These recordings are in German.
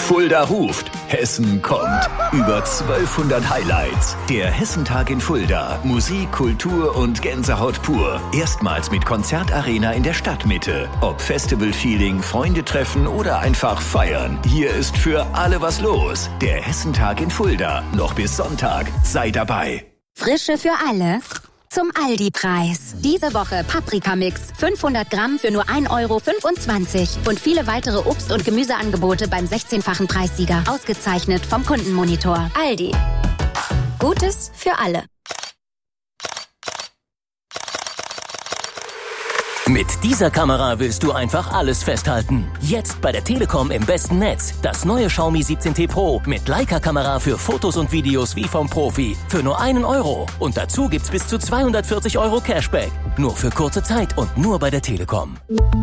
Fulda ruft, Hessen kommt. Über 1200 Highlights. Der Hessentag in Fulda. Musik, Kultur und Gänsehaut pur. Erstmals mit Konzertarena in der Stadtmitte. Ob Festival-Feeling, Freunde treffen oder einfach feiern. Hier ist für alle was los. Der Hessentag in Fulda. Noch bis Sonntag. Sei dabei. Frische für alle. Zum Aldi-Preis. Diese Woche Paprikamix, 500 Gramm für nur 1,25 € und viele weitere Obst- und Gemüseangebote beim 16-fachen Preissieger. Ausgezeichnet vom Kundenmonitor. Aldi. Gutes für alle. Mit dieser Kamera willst du einfach alles festhalten. Jetzt bei der Telekom im besten Netz. Das neue Xiaomi 17T Pro mit Leica-Kamera für Fotos und Videos wie vom Profi. Für nur 1 €. Und dazu gibt's bis zu 240 € Cashback. Nur für kurze Zeit und nur bei der Telekom.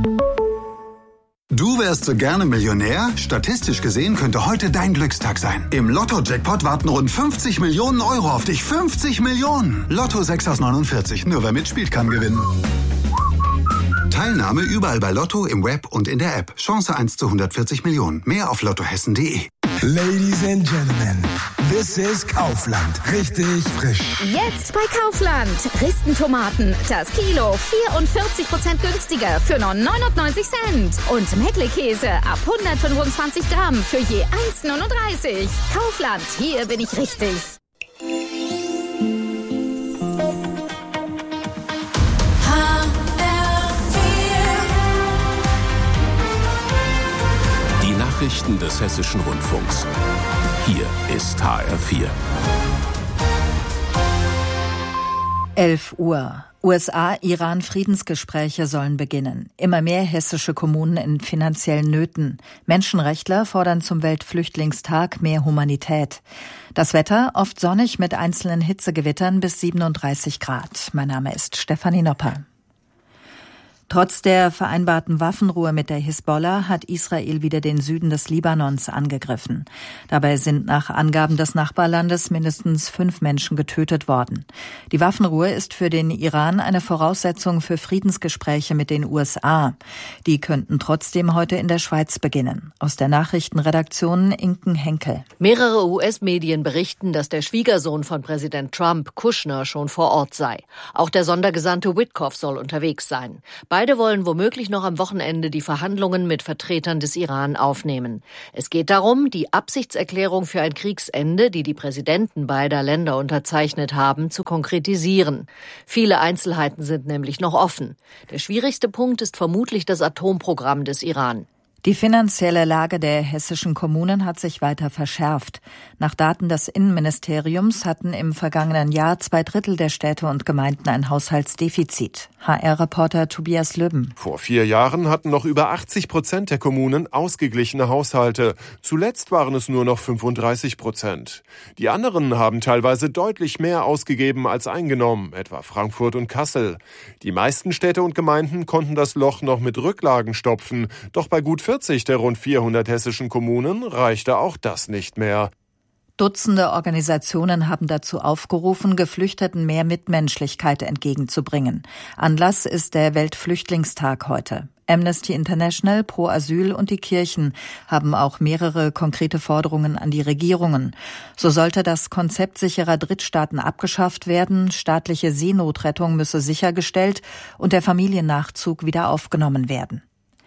Du wärst so gerne Millionär? Statistisch gesehen könnte heute dein Glückstag sein. Im Lotto-Jackpot warten rund 50 Millionen € auf dich. 50 Millionen! Lotto 6 aus 49. Nur wer mitspielt, kann gewinnen. Teilnahme überall bei Lotto, im Web und in der App. Chance 1 zu 140 Millionen. Mehr auf lottohessen.de. Ladies and Gentlemen, this is Kaufland. Richtig frisch. Jetzt bei Kaufland. Ristentomaten, das Kilo 44% günstiger für nur 99 Cent. Und Meckle-Käse ab 125 Gramm für je 1,39. Kaufland, hier bin ich richtig. Nachrichten des Hessischen Rundfunks. Hier ist HR4. 11 Uhr. USA-Iran-Friedensgespräche sollen beginnen. Immer mehr hessische Kommunen in finanziellen Nöten. Menschenrechtler fordern zum Weltflüchtlingstag mehr Humanität. Das Wetter oft sonnig mit einzelnen Hitzegewittern bis 37 Grad. Mein Name ist Stefanie Nopper. Trotz der vereinbarten Waffenruhe mit der Hisbollah hat Israel wieder den Süden des Libanons angegriffen. Dabei sind nach Angaben des Nachbarlandes mindestens 5 Menschen getötet worden. Die Waffenruhe ist für den Iran eine Voraussetzung für Friedensgespräche mit den USA. Die könnten trotzdem heute in der Schweiz beginnen. Aus der Nachrichtenredaktion Inken Henkel. Mehrere US-Medien berichten, dass der Schwiegersohn von Präsident Trump, Kushner, schon vor Ort sei. Auch der Sondergesandte Witkoff soll unterwegs sein. Beide wollen womöglich noch am Wochenende die Verhandlungen mit Vertretern des Iran aufnehmen. Es geht darum, die Absichtserklärung für ein Kriegsende, die die Präsidenten beider Länder unterzeichnet haben, zu konkretisieren. Viele Einzelheiten sind nämlich noch offen. Der schwierigste Punkt ist vermutlich das Atomprogramm des Iran. Die finanzielle Lage der hessischen Kommunen hat sich weiter verschärft. Nach Daten des Innenministeriums hatten im vergangenen Jahr 2/3 der Städte und Gemeinden ein Haushaltsdefizit. HR-Reporter Tobias Löben. Vor 4 Jahren hatten noch über 80% der Kommunen ausgeglichene Haushalte. Zuletzt waren es nur noch 35%. Die anderen haben teilweise deutlich mehr ausgegeben als eingenommen, etwa Frankfurt und Kassel. Die meisten Städte und Gemeinden konnten das Loch noch mit Rücklagen stopfen, doch bei gut 40 der rund 400 hessischen Kommunen reichte auch das nicht mehr. Dutzende Organisationen haben dazu aufgerufen, Geflüchteten mehr Mitmenschlichkeit entgegenzubringen. Anlass ist der Weltflüchtlingstag heute. Amnesty International, Pro Asyl und die Kirchen haben auch mehrere konkrete Forderungen an die Regierungen. So sollte das Konzept sicherer Drittstaaten abgeschafft werden, staatliche Seenotrettung müsse sichergestellt und der Familiennachzug wieder aufgenommen werden.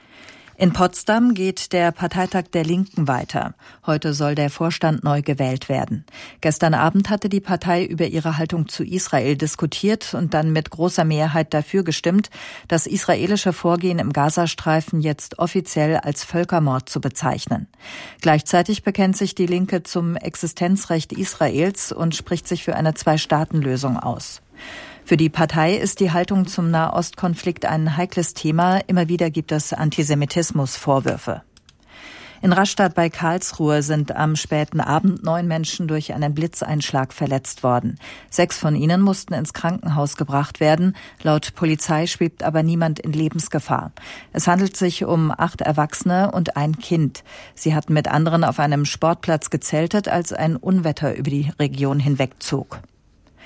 In Potsdam geht der Parteitag der Linken weiter. Heute soll der Vorstand neu gewählt werden. Gestern Abend hatte die Partei über ihre Haltung zu Israel diskutiert und dann mit großer Mehrheit dafür gestimmt, das israelische Vorgehen im Gazastreifen jetzt offiziell als Völkermord zu bezeichnen. Gleichzeitig bekennt sich die Linke zum Existenzrecht Israels und spricht sich für eine 2-Staaten-Lösung aus. Für die Partei ist die Haltung zum Nahostkonflikt ein heikles Thema. Immer wieder gibt es Antisemitismusvorwürfe. In Rastatt bei Karlsruhe sind am späten Abend 9 Menschen durch einen Blitzeinschlag verletzt worden. 6 von ihnen mussten ins Krankenhaus gebracht werden. Laut Polizei schwebt aber niemand in Lebensgefahr. Es handelt sich um 8 Erwachsene und ein Kind. Sie hatten mit anderen auf einem Sportplatz gezeltet, als ein Unwetter über die Region hinwegzog.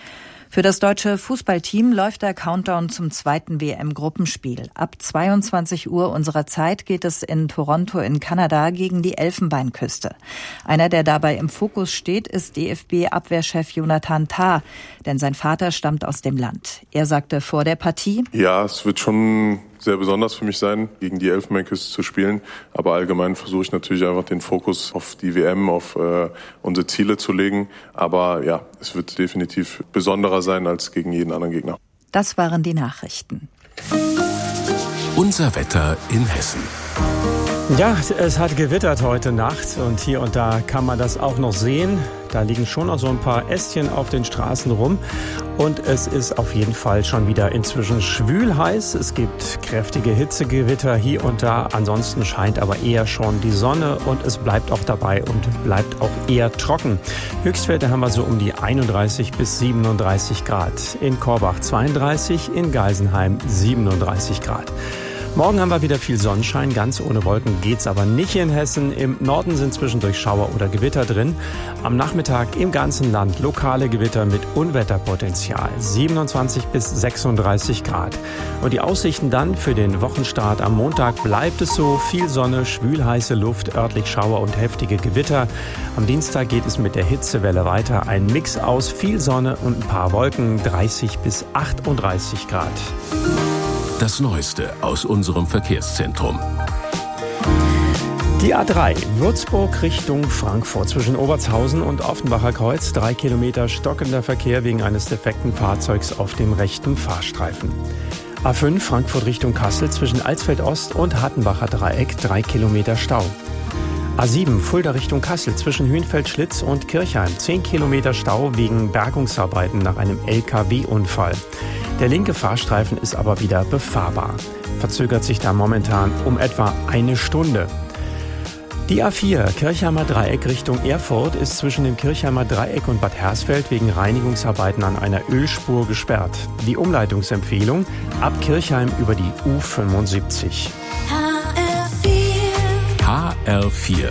Für das deutsche Fußballteam läuft der Countdown zum zweiten WM-Gruppenspiel. Ab 22 Uhr unserer Zeit geht es in Toronto in Kanada gegen die Elfenbeinküste. Einer, der dabei im Fokus steht, ist DFB-Abwehrchef Jonathan Tah, denn sein Vater stammt aus dem Land. Er sagte vor der Partie: Ja, es wird schon sehr besonders für mich sein, gegen die Elfenbeinküste zu spielen. Aber allgemein versuche ich natürlich einfach den Fokus auf die WM, auf unsere Ziele zu legen. Aber ja, es wird definitiv besonderer sein als gegen jeden anderen Gegner. Das waren die Nachrichten. Unser Wetter in Hessen. Ja, es hat gewittert heute Nacht und hier und da kann man das auch noch sehen. Da liegen schon noch so ein paar Ästchen auf den Straßen rum und es ist auf jeden Fall schon wieder inzwischen schwül heiß. Es gibt kräftige Hitzegewitter hier und da. Ansonsten scheint aber eher schon die Sonne und es bleibt auch dabei und bleibt auch eher trocken. Höchstwerte haben wir so um die 31 bis 37 Grad. In Korbach 32, in Geisenheim 37 Grad. Morgen haben wir wieder viel Sonnenschein, ganz ohne Wolken geht's aber nicht in Hessen. Im Norden sind zwischendurch Schauer oder Gewitter drin. Am Nachmittag im ganzen Land lokale Gewitter mit Unwetterpotenzial, 27 bis 36 Grad. Und die Aussichten dann für den Wochenstart am Montag bleibt es so, viel Sonne, schwülheiße Luft, örtlich Schauer und heftige Gewitter. Am Dienstag geht es mit der Hitzewelle weiter, ein Mix aus viel Sonne und ein paar Wolken, 30 bis 38 Grad. Das Neueste aus unserem Verkehrszentrum. Die A3 Würzburg Richtung Frankfurt zwischen Obertshausen und Offenbacher Kreuz. 3 Kilometer stockender Verkehr wegen eines defekten Fahrzeugs auf dem rechten Fahrstreifen. A5 Frankfurt Richtung Kassel zwischen Alsfeld Ost und Hattenbacher Dreieck. 3 Kilometer Stau. A7 Fulda Richtung Kassel zwischen Hünfeld-Schlitz und Kirchheim. 10 Kilometer Stau wegen Bergungsarbeiten nach einem LKW-Unfall. Der linke Fahrstreifen ist aber wieder befahrbar. Verzögert sich da momentan um etwa eine Stunde. Die A4 Kirchheimer Dreieck Richtung Erfurt ist zwischen dem Kirchheimer Dreieck und Bad Hersfeld wegen Reinigungsarbeiten an einer Ölspur gesperrt. Die Umleitungsempfehlung ab Kirchheim über die U75. HR4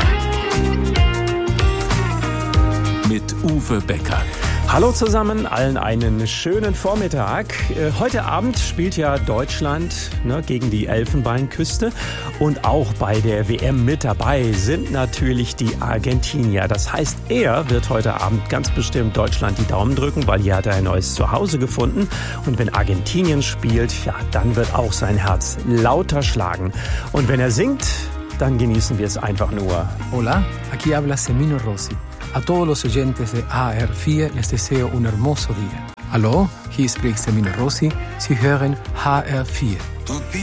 mit Uwe Becker. Hallo zusammen, allen einen schönen Vormittag. Heute Abend spielt ja Deutschland gegen die Elfenbeinküste und auch bei der WM mit dabei sind natürlich die Argentinier. Das heißt, er wird heute Abend ganz bestimmt Deutschland die Daumen drücken, weil hier hat er ein neues Zuhause gefunden. Und wenn Argentinien spielt, ja, dann wird auch sein Herz lauter schlagen. Und wenn er singt, dann genießen wir es einfach nur. Hola, aquí habla Semino Rossi. A todos los oyentes de HR4 les deseo un hermoso día. Hallo, hier spricht Semino Rossi. Sie hören HR4.